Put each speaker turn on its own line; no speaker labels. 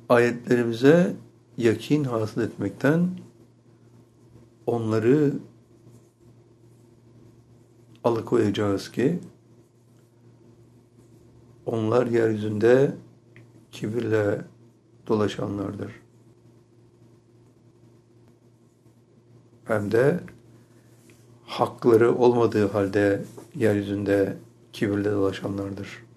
ayetlerimize yakin hasıl etmekten, onları alıkoyacağız ki onlar yeryüzünde kibirle dolaşanlardır. Hem de hakları olmadığı halde yeryüzünde kibirle dolaşanlardır.